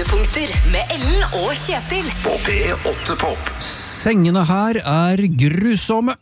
Høydepunkter med Ellen og Kjetil På P8 Pop. Sengene her grusomme.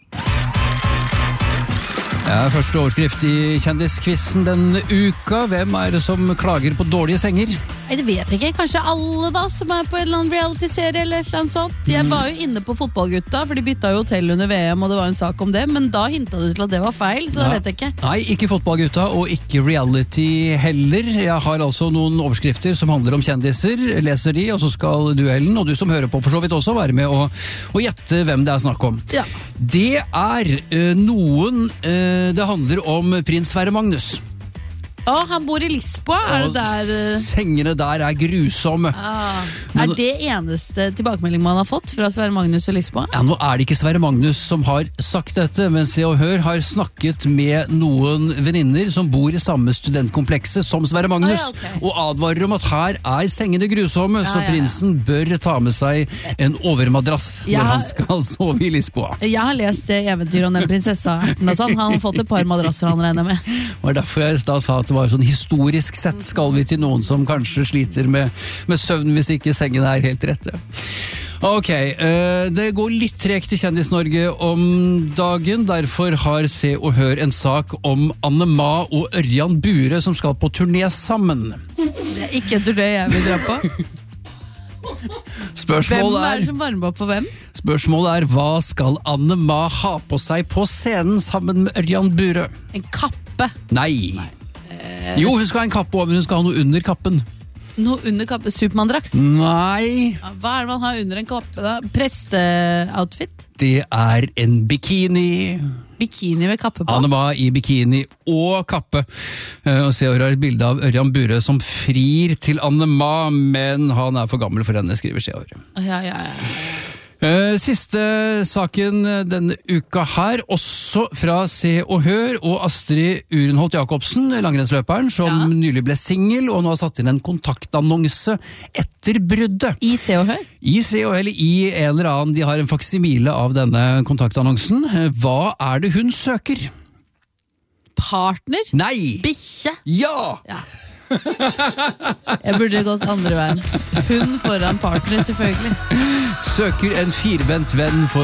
Første overskrift i kjendiskvissen denne uka. Hvem det som klager på dårlige senger? Nei, det vet jeg ikke. Kanskje alle da, som på en eller annen reality-serie eller et eller annet sånt. Jeg var jo inne på fotballgutta, for de bytta jo hotell under VM, og det var en sak om det, men da hintet du til at det var feil, så det vet jeg ikke. Nei, ikke fotballgutta, og ikke reality heller. Jeg har altså noen overskrifter som handler om kjendiser, leser de, og så skal du, Ellen, og du som hører på for så vidt også, være med og gjette hvem det snakk om. Ja. Det noen, det handler om prins Sverre Magnus. Han bor i Lisboa, det der? Sengene der grusomme. Det eneste tilbakemelding man har fått fra Sverre Magnus og Lisboa? Ja, nå det ikke Sverre Magnus som har sagt dette, men Se og Hør har snakket med noen venninner som bor i samme studentkomplekset som Sverre Magnus, og advarer om at her sengene grusomme, så prinsen bør ta med seg en overmadrass når han skal sove i Lisboa. Jeg har lest det eventyret om den prinsessa, han har fått et par madrasser han regner med. Det var derfor jeg da sa at det var sånn historisk sett skal vi til noen som kanskje sliter med søvn hvis ikke sengen helt rette. Ok, det går litt tregt i Kjendis-Norge om dagen, derfor har Se og Hør en sak om Anne Ma og Ørjan Bure som skal på turné sammen. Det ikke en turné jeg vil dra på. Spørsmålet hvem det som varmer opp for hvem? Spørsmålet hva skal Anne Ma ha på seg på scenen sammen med Ørjan Bure? En kappe? Nei. Jo, hun skal ha en kappe over, men hun skal ha noe under kappen. Noe under kappe? Supermandrakt? Nei. Hva det man har under en kappe da? Presteoutfit? Det en bikini. Bikini med kappe på? Anne Ma i bikini og kappe. Og Se og Hør har et bilde av Ørjan Bure som frir til Anne Ma, men han for gammel for henne, skriver Se og Hør. Ja. Siste saken denne uka her, også fra Se og Hør, og Astrid Urenholt Jacobsen, langrennsløperen, som nylig ble single, og nå har satt inn en kontaktannonse etter bruddet. I Se og Hør? I Se og Hør, eller i en eller annen, de har en faksimile av denne kontaktannonsen. Hva det hun søker? Partner? Nei! Bikkje? Ja! Jeg burde gått andre veien. Hun foran partner, selvfølgelig. Søker en firbent venn for